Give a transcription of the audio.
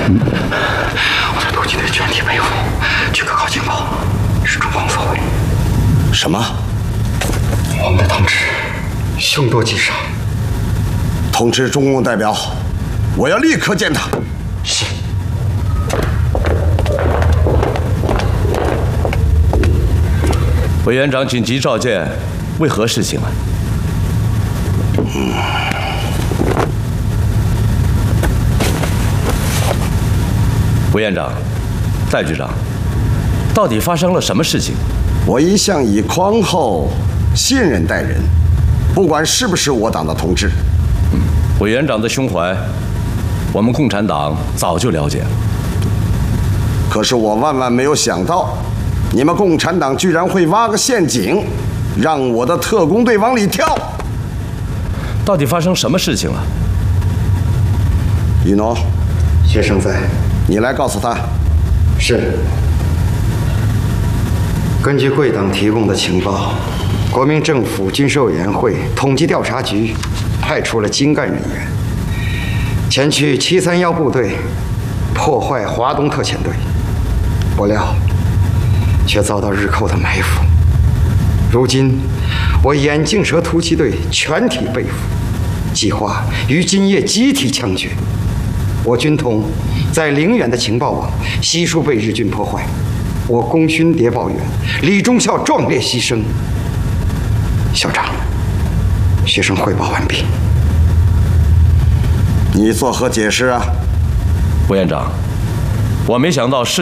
我的突击队全体被俘，据可靠情报，是中共所为。 什么？ 我们的同志凶多吉少。 通知中共代表，我要立刻见他。 是。 委员长紧急召见，为何事情啊？委员长，戴局长，到底发生了什么事情？ 我一向以宽厚、信任待人，不管是不是我党的同志。 委员长的胸怀，我们共产党早就了解了。 可是我万万没有想到，你们共产党居然会挖个陷阱，让我的特工队往里跳。 到底发生什么事情了？ 雨农， 学生在， 你来告诉他。 是。根据贵党提供的情报，国民政府军事委员会统计调查局派出了精干人员，前去731部队破坏华东特遣队，不料却遭到日寇的埋伏。如今，我眼镜蛇突击队全体被俘，计划于今夜集体枪决。我军统在陵园的情报网悉数被日军破坏，我功勋谍报员李忠孝壮烈牺牲。校长，学生汇报完毕。 你作何解释啊？ 委员长，我没想到事